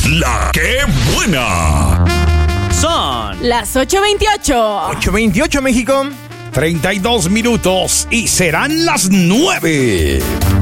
La que buena. Son las 8:28. 8:28 México. 32 minutos y serán las 9.